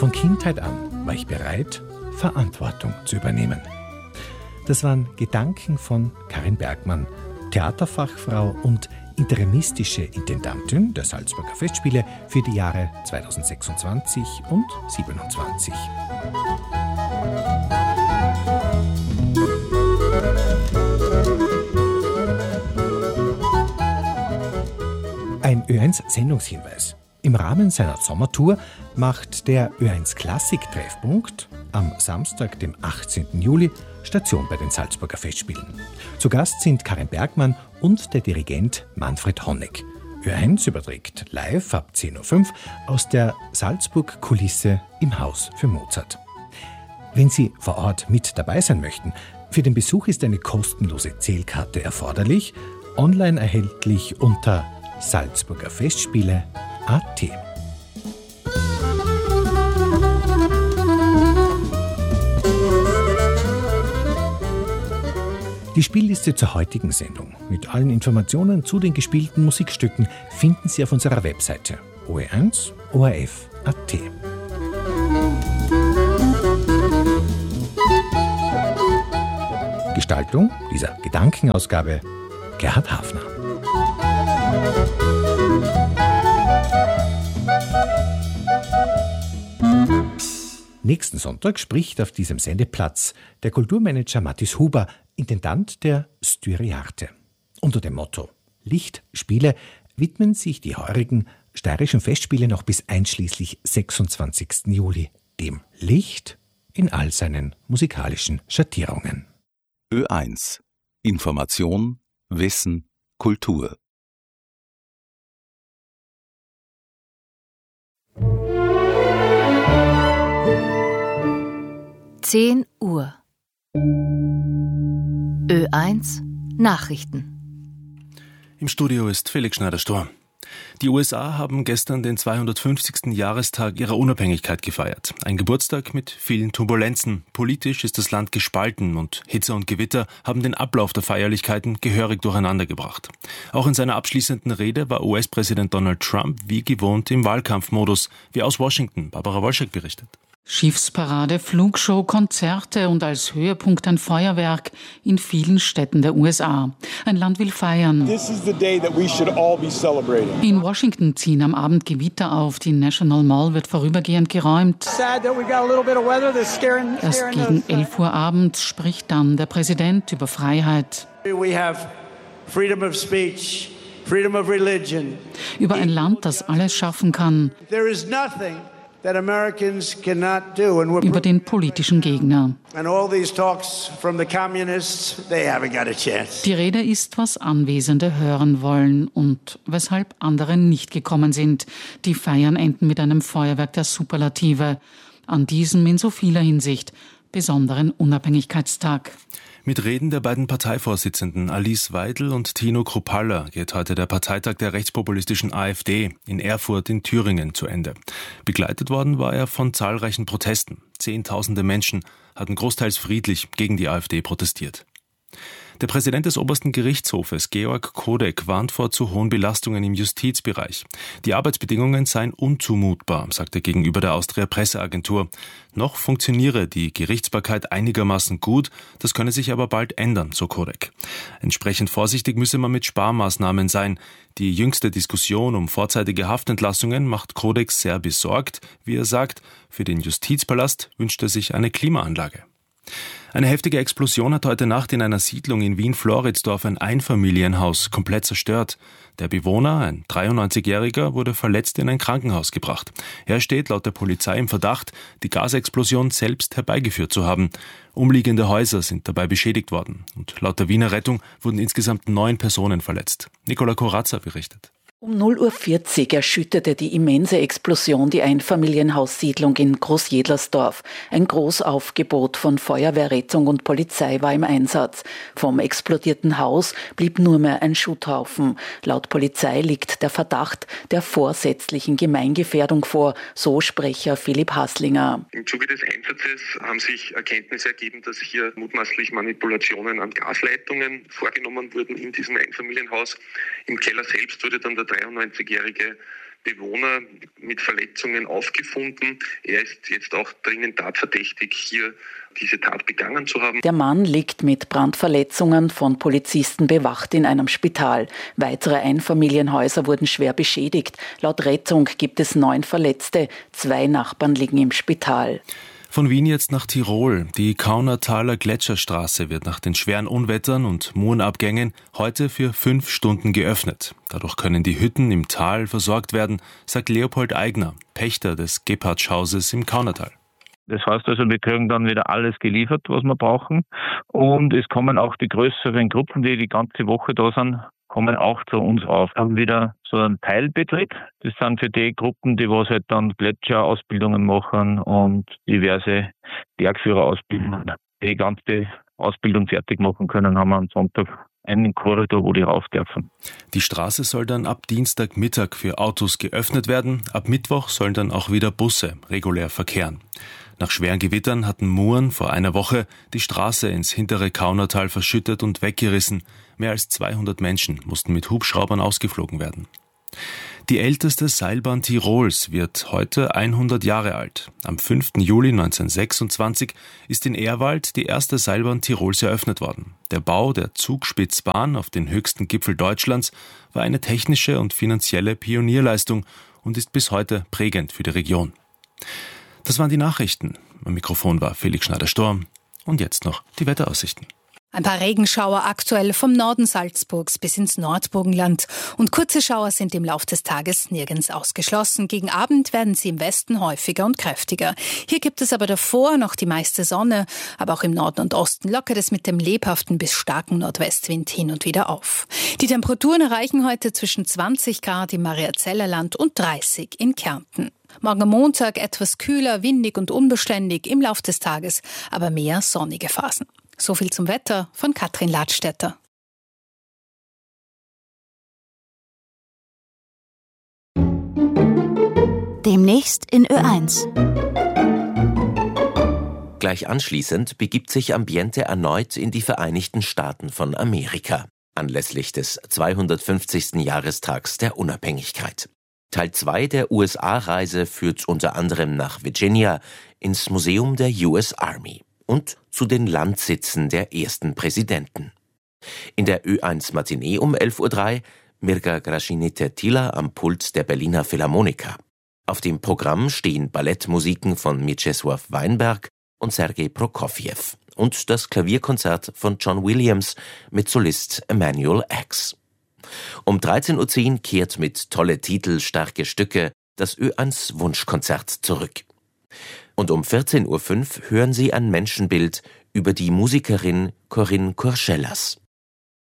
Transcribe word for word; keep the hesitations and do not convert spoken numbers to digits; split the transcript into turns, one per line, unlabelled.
Von Kindheit an war ich bereit, Verantwortung zu übernehmen. Das waren Gedanken von Karin Bergmann, Theaterfachfrau und interimistische Intendantin der Salzburger Festspiele für die Jahre zweitausendsechsundzwanzig und zweitausendsiebenundzwanzig. Ein Ö eins Sendungshinweis. Im Rahmen seiner Sommertour macht der Ö eins Klassik-Treffpunkt am Samstag, dem achtzehnten Juli, Station bei den Salzburger Festspielen. Zu Gast sind Karin Bergmann und der Dirigent Manfred Honeck. Ö eins überträgt live ab zehn Uhr fünf aus der Salzburg-Kulisse im Haus für Mozart. Wenn Sie vor Ort mit dabei sein möchten, für den Besuch ist eine kostenlose Zählkarte erforderlich, online erhältlich unter salzburgerfestspiele punkt at. Die Spielliste zur heutigen Sendung mit allen Informationen zu den gespielten Musikstücken finden Sie auf unserer Webseite o e eins punkt o r f punkt a t. Gestaltung dieser Gedankenausgabe Gerhard Hafner. Nächsten Sonntag spricht auf diesem Sendeplatz der Kulturmanager Mathis Huber, Intendant der Styriarte. Unter dem Motto Lichtspiele widmen sich die heurigen steirischen Festspiele noch bis einschließlich sechsundzwanzigsten Juli dem Licht in all seinen musikalischen Schattierungen.
Ö eins. Information, Wissen, Kultur.
zehn Uhr. Ö eins Nachrichten.
Im Studio ist Felix Schneider-Storr. Die U S A haben gestern den zweihundertfünfzigsten Jahrestag ihrer Unabhängigkeit gefeiert. Ein Geburtstag mit vielen Turbulenzen. Politisch ist das Land gespalten und Hitze und Gewitter haben den Ablauf der Feierlichkeiten gehörig durcheinandergebracht. Auch in seiner abschließenden Rede war U S-Präsident Donald Trump wie gewohnt im Wahlkampfmodus, wie aus Washington Barbara Wolschek berichtet.
Schiffsparade, Flugshow, Konzerte und als Höhepunkt ein Feuerwerk in vielen Städten der U S A. Ein Land will feiern.
This is the day that we should all be celebrating.
In Washington ziehen am Abend Gewitter auf. Die National Mall wird vorübergehend geräumt. Erst gegen elf Uhr abends spricht dann der Präsident über Freiheit.
We have freedom of speech, freedom of religion.
Über ein Land, das alles schaffen kann.
There is nothing that Americans cannot do. And we're
über den politischen Gegner.
And all these talks from the communists, they haven't got a chance.
Die Rede ist, was Anwesende hören wollen und weshalb andere nicht gekommen sind. Die Feiern enden mit einem Feuerwerk der Superlative an diesem in so vieler Hinsicht besonderen Unabhängigkeitstag.
Mit Reden der beiden Parteivorsitzenden Alice Weidel und Tino Kruppalla geht heute der Parteitag der rechtspopulistischen AfD in Erfurt in Thüringen zu Ende. Begleitet worden war er von zahlreichen Protesten. Zehntausende Menschen hatten großteils friedlich gegen die AfD protestiert. Der Präsident des obersten Gerichtshofes, Georg Kodek, warnt vor zu hohen Belastungen im Justizbereich. Die Arbeitsbedingungen seien unzumutbar, sagt er gegenüber der Austria Presseagentur. Noch funktioniere die Gerichtsbarkeit einigermaßen gut, das könne sich aber bald ändern, so Kodek. Entsprechend vorsichtig müsse man mit Sparmaßnahmen sein. Die jüngste Diskussion um vorzeitige Haftentlassungen macht Kodek sehr besorgt. Wie er sagt, für den Justizpalast wünscht er sich eine Klimaanlage. Eine heftige Explosion hat heute Nacht in einer Siedlung in Wien-Floridsdorf ein Einfamilienhaus komplett zerstört. Der Bewohner, ein dreiundneunzigjähriger, wurde verletzt in ein Krankenhaus gebracht. Er steht laut der Polizei im Verdacht, die Gasexplosion selbst herbeigeführt zu haben. Umliegende Häuser sind dabei beschädigt worden. Und laut der Wiener Rettung wurden insgesamt neun Personen verletzt. Nicola Corazza berichtet.
Um null Uhr vierzig erschütterte die immense Explosion die Einfamilienhaussiedlung in Großjedlersdorf. Ein Großaufgebot von Feuerwehr, Rettung und Polizei war im Einsatz. Vom explodierten Haus blieb nur mehr ein Schutthaufen. Laut Polizei liegt der Verdacht der vorsätzlichen Gemeingefährdung vor, so Sprecher Philipp Haslinger.
Im Zuge des Einsatzes haben sich Erkenntnisse ergeben, dass hier mutmaßlich Manipulationen an Gasleitungen vorgenommen wurden in diesem Einfamilienhaus. Im Keller selbst wurde dann der dreiundneunzigjährige Bewohner mit Verletzungen aufgefunden. Er ist jetzt auch dringend tatverdächtig, hier diese Tat begangen zu haben.
Der Mann liegt mit Brandverletzungen von Polizisten bewacht in einem Spital. Weitere Einfamilienhäuser wurden schwer beschädigt. Laut Rettung gibt es neun Verletzte. Zwei Nachbarn liegen im Spital.
Von Wien jetzt nach Tirol. Die Kaunertaler Gletscherstraße wird nach den schweren Unwettern und Murenabgängen heute für fünf Stunden geöffnet. Dadurch können die Hütten im Tal versorgt werden, sagt Leopold Eigner, Pächter des Gebhardtschhauses im Kaunertal.
Das heißt also, wir kriegen dann wieder alles geliefert, was wir brauchen. Und es kommen auch die größeren Gruppen, die die ganze Woche da sind, kommen auch zu uns auf. Wir haben wieder so einen Teilbetrieb. Das sind für die Gruppen, die was halt dann Gletscherausbildungen machen und diverse Bergführerausbildungen. Die die ganze Ausbildung fertig machen können, haben wir am Sonntag einen Korridor, wo die rauf dürfen.
Die Straße soll dann ab Dienstagmittag für Autos geöffnet werden. Ab Mittwoch sollen dann auch wieder Busse regulär verkehren. Nach schweren Gewittern hatten Muren vor einer Woche die Straße ins hintere Kaunertal verschüttet und weggerissen. Mehr als zweihundert Menschen mussten mit Hubschraubern ausgeflogen werden. Die älteste Seilbahn Tirols wird heute hundert Jahre alt. Am fünften Juli neunzehnhundertsechsundzwanzig ist in Ehrwald die erste Seilbahn Tirols eröffnet worden. Der Bau der Zugspitzbahn auf den höchsten Gipfel Deutschlands war eine technische und finanzielle Pionierleistung und ist bis heute prägend für die Region. Das waren die Nachrichten. Am Mikrofon war Felix Schneider-Storm. Und jetzt noch die Wetteraussichten.
Ein paar Regenschauer aktuell vom Norden Salzburgs bis ins Nordburgenland. Und kurze Schauer sind im Lauf des Tages nirgends ausgeschlossen. Gegen Abend werden sie im Westen häufiger und kräftiger. Hier gibt es aber davor noch die meiste Sonne. Aber auch im Norden und Osten lockert es mit dem lebhaften bis starken Nordwestwind hin und wieder auf. Die Temperaturen erreichen heute zwischen zwanzig Grad im Mariazellerland und dreißig in Kärnten. Morgen am Montag etwas kühler, windig und unbeständig, im Lauf des Tages aber mehr sonnige Phasen. So viel zum Wetter von Katrin Ladstätter.
Demnächst in Ö eins.
Gleich anschließend begibt sich Ambiente erneut in die Vereinigten Staaten von Amerika, anlässlich des zweihundertfünfzigsten Jahrestags der Unabhängigkeit. Teil zwei der U S A-Reise führt unter anderem nach Virginia ins Museum der U S Army und zu den Landsitzen der ersten Präsidenten. In der Ö eins Matinee um elf Uhr drei Mirga Gražinytė-Tyla am Pult der Berliner Philharmoniker. Auf dem Programm stehen Ballettmusiken von Mieczysław Weinberg und Sergei Prokofjew und das Klavierkonzert von John Williams mit Solist Emanuel Ax. Um dreizehn Uhr zehn kehrt mit tolle Titel, starke Stücke das Ö eins Wunschkonzert zurück. Und um vierzehn Uhr fünf hören Sie ein Menschenbild über die Musikerin Corinne Courchelas.